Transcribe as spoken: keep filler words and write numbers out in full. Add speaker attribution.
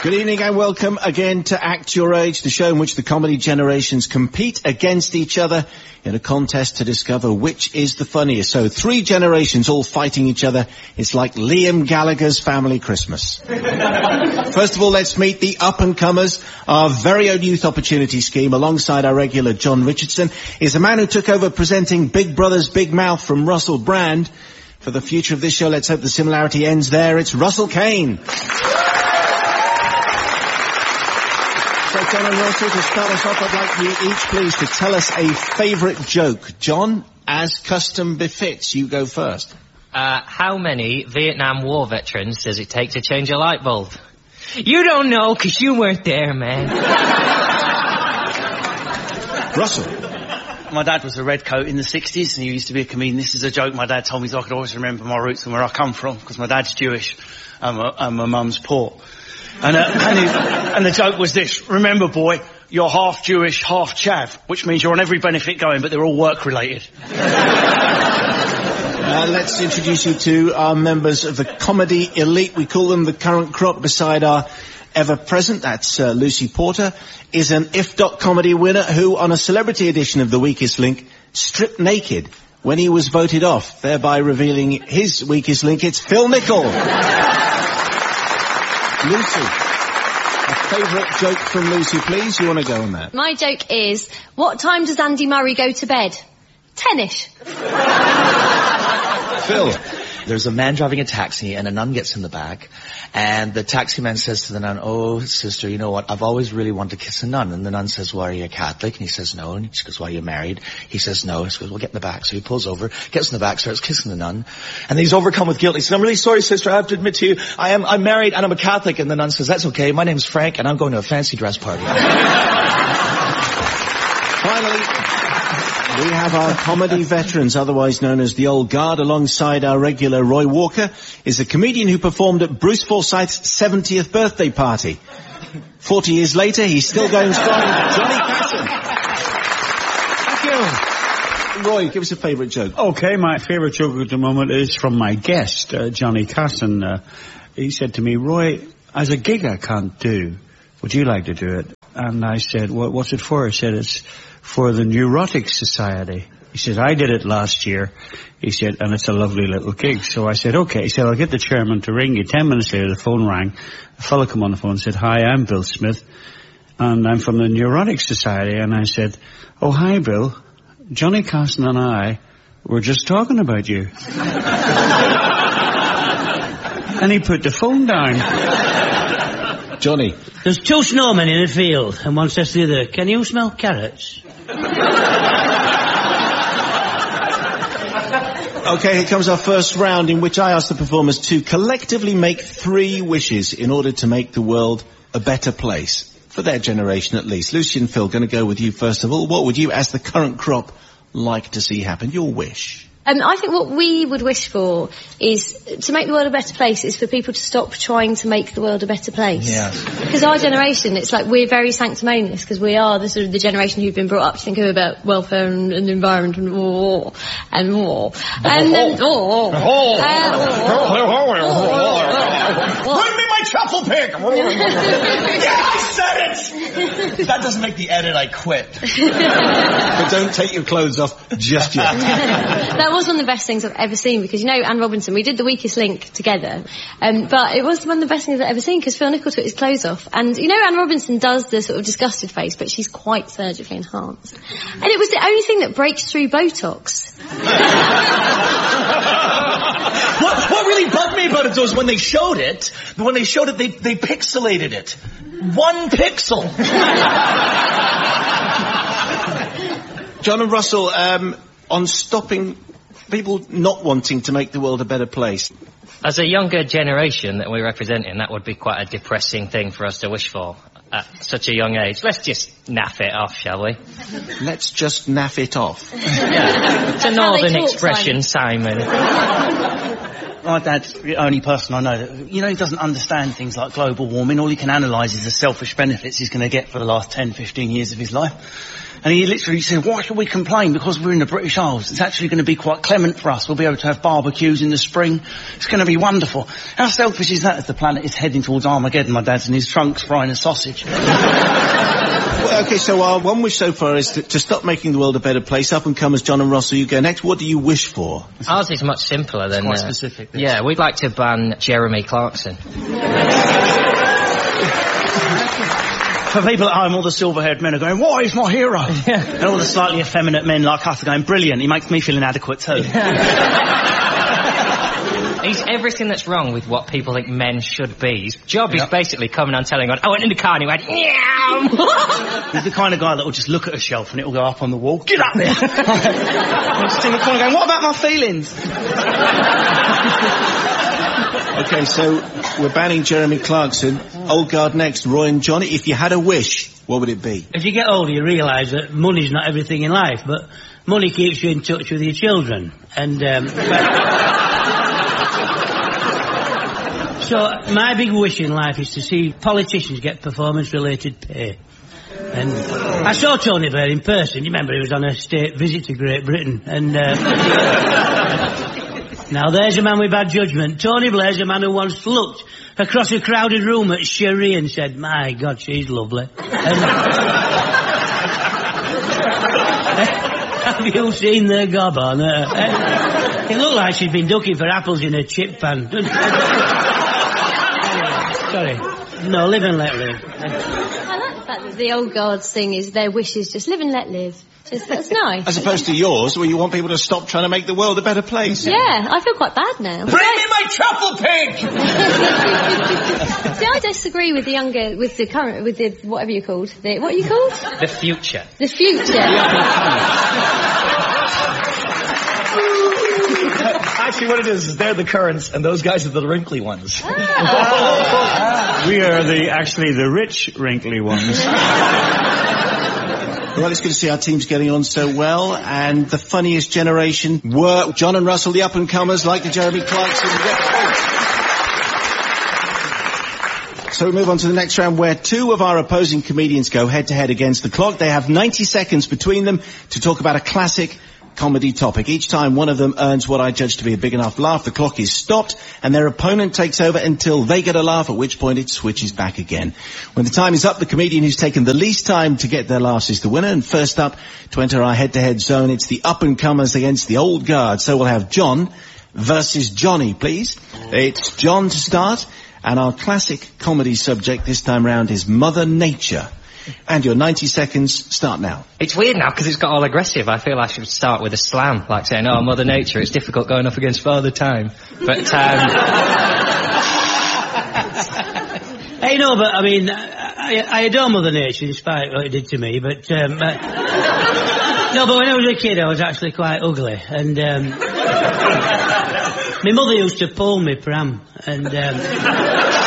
Speaker 1: Good evening and welcome again to Act Your Age, the show in which the comedy generations compete against each other in a contest to discover which is the funniest. So three generations all fighting each other. It's like Liam Gallagher's Family Christmas. First of all, let's meet the up-and-comers. Our very own Youth Opportunity Scheme, alongside our regular John Richardson, is a man who took over presenting Big Brother's Big Mouth from Russell Brand. For the future of this show, let's hope the similarity ends there. It's Russell Kane. So, John and Russell, to start us off, I'd like you each, please, to tell us a favourite joke. John, as custom befits, you go first.
Speaker 2: Uh, how many Vietnam War veterans does it take to change a light bulb? You don't know, 'cause you weren't there, man.
Speaker 1: Russell.
Speaker 3: My dad was a redcoat in the sixties, and he used to be a comedian. This is a joke my dad told me so I could always remember my roots and where I come from, because my dad's Jewish and my, and my mum's poor. And, uh, and, he, and the joke was this: remember, boy, you're half Jewish, half chav, which means you're on every benefit going, but they're all work-related.
Speaker 1: Uh, let's introduce you to our members of the comedy elite. We call them the current crop. Beside our ever-present, that's uh, Lucy Porter, is an If Doc comedy winner who, on a celebrity edition of The Weakest Link, stripped naked when he was voted off, thereby revealing his weakest link. It's Phil Nichol. Lucy, a favourite joke from Lucy, please. You want to go on that?
Speaker 4: My joke is, what time does Andy Murray go to bed? Ten-ish.
Speaker 1: Phil.
Speaker 5: There's a man driving a taxi and a nun gets in the back, and the taxi man says to the nun, "Oh, sister, you know what? I've always really wanted to kiss a nun." And the nun says, "Well, are you a Catholic?" And he says, "No." And she goes, "Well, are you married?" He says, "No." She goes, "Well, get in the back." So he pulls over, gets in the back, starts kissing the nun, and he's overcome with guilt. He says, "I'm really sorry, sister. I have to admit to you, I am, I'm married and I'm a Catholic." And the nun says, "That's okay. My name's Frank and I'm going to a fancy dress party."
Speaker 1: Finally, we have our comedy veterans, otherwise known as the Old Guard. Alongside our regular Roy Walker is a comedian who performed at Bruce Forsyth's seventieth birthday party. Forty years later, he's still going strong. Johnny Casson. Thank you. Roy, give us a favourite joke.
Speaker 6: Okay, my favourite joke at the moment is from my guest, uh, Johnny Casson. Uh, he said to me, "Roy, as a gig I can't do, would you like to do it?" And I said, what, what's it for? He said, "It's for the Neurotic Society." He said, "I did it last year." He said, "and it's a lovely little gig." So I said, "Okay." He said, "I'll get the chairman to ring you." Ten minutes later, the phone rang. A fella came on the phone and said, "Hi, I'm Bill Smith, and I'm from the Neurotic Society." And I said, "Oh, hi, Bill. Johnny Casson and I were just talking about you." And he put the phone down.
Speaker 1: Johnny.
Speaker 7: There's two snowmen in a field, and one says to the other, "Can you smell carrots?"
Speaker 1: Okay, here comes our first round, in which I ask the performers to collectively make three wishes in order to make the world a better place. For their generation, at least. Lucy and Phil, going to go with you first of all. What would you, as the current crop, like to see happen? Your wish.
Speaker 4: Um, I think what we would wish for is to make the world a better place is for people to stop trying to make the world a better place.
Speaker 5: Yeah.
Speaker 4: Because our generation, it's like we're very sanctimonious because we are the sort of the generation who've been brought up to think about welfare and, and the environment and war and war. And then, oh, oh,
Speaker 3: Bring me my truffle pig! Yeah, I said it!
Speaker 5: If that doesn't make the edit, I quit.
Speaker 1: But don't take your clothes off just yet.
Speaker 4: That was one of the best things I've ever seen because, you know, Anne Robinson, we did The Weakest Link together, um, but it was one of the best things I've ever seen because Phil Nichol took his clothes off. And, you know, Anne Robinson does the sort of disgusted face, but she's quite surgically enhanced. And it was the only thing that breaks through Botox.
Speaker 5: What, what really bugged me about it was when they showed it, when they showed it, they, they pixelated it. One pixel.
Speaker 1: John and Russell, um, on stopping people not wanting to make the world a better place.
Speaker 2: As a younger generation that we're representing, that would be quite a depressing thing for us to wish for at such a young age. Let's just naff it off, shall we?
Speaker 1: Let's just naff it off.
Speaker 2: Yeah. It's a northern expression, Simon.
Speaker 3: My dad's the only person I know that, you know, he doesn't understand things like global warming. All he can analyse is the selfish benefits he's going to get for the last ten, fifteen years of his life. And he literally said, why should we complain? Because we're in the British Isles. It's actually going to be quite clement for us. We'll be able to have barbecues in the spring. It's going to be wonderful. How selfish is that as the planet is heading towards Armageddon? My dad's in his trunks frying a sausage.
Speaker 1: Well, okay, so our one wish so far is to, to stop making the world a better place. Up and comers, John and Russell, you go next. What do you wish for?
Speaker 2: Ours is much simpler than...
Speaker 3: Quite
Speaker 2: uh,
Speaker 3: specific. This.
Speaker 2: Yeah, we'd like to ban Jeremy Clarkson.
Speaker 3: For people at home, all the silver-haired men are going, why is my hero? Yeah. And all the slightly effeminate men like us are going, brilliant, he makes me feel inadequate too.
Speaker 2: He's everything that's wrong with what people think men should be. His job
Speaker 3: Yep.
Speaker 2: is basically coming on telling God, I went in the car and he went, meow.
Speaker 3: He's the kind of guy that will just look at a shelf and it will go up on the wall. Get up there! I'm just in the corner going, what about my feelings?
Speaker 1: Okay, so we're banning Jeremy Clarkson. Old guard next, Roy and Johnny. If you had a wish, what would it be?
Speaker 7: As you get older, you realise that money's not everything in life, but money keeps you in touch with your children. And, um... so, my big wish in life is to see politicians get performance-related pay. And I saw Tony Blair in person. You remember he was on a state visit to Great Britain. And, uh... now there's a man with bad judgment. Tony Blair's a man who once looked across a crowded room at Cherie and said, my God, she's lovely. And... have you seen the gob on her? It looked like she'd been ducking for apples in a chip pan. Sorry. No, live and let live.
Speaker 4: I like the fact that the old guards thing is their wish is just live and let live. Just, that's nice.
Speaker 1: As opposed to yours, where you want people to stop trying to make the world a better place.
Speaker 4: Yeah, I feel quite bad now.
Speaker 3: Bring me my truffle pig!
Speaker 4: See, I disagree with the younger, with the current, with the, whatever you're called. The, what are you called?
Speaker 2: The future.
Speaker 4: The future.
Speaker 5: Actually, what it is is they're the currents, and those guys are the wrinkly ones.
Speaker 6: We are the actually the rich, wrinkly ones.
Speaker 1: Well, it's good to see our teams getting on so well, and the funniest generation were John and Russell, the up-and-comers, like the Jeremy Clarkson. So we move on to the next round, where two of our opposing comedians go head-to-head against the clock. They have ninety seconds between them to talk about a classic comedy topic. Each time one of them earns what I judge to be a big enough laugh, the clock is stopped and their opponent takes over until they get a laugh, at which point it switches back again. When the time is up, the comedian who's taken the least time to get their laughs is the winner. And first up to enter our head-to-head zone, it's the up-and-comers against the old guard. So we'll have John versus Johnny, please. It's John to start, and our classic comedy subject this time round is Mother Nature. And your ninety seconds start now.
Speaker 2: It's weird now because it's got all aggressive. I feel I should start with a slam, like saying, oh, Mother Nature, it's difficult going up against Father Time. But, um...
Speaker 7: Hey, no, but, I mean, I, I adore Mother Nature in spite of what it did to me, but, um... Uh, no, but when I was a kid, I was actually quite ugly, and, um... my mother used to pull me pram, and, um...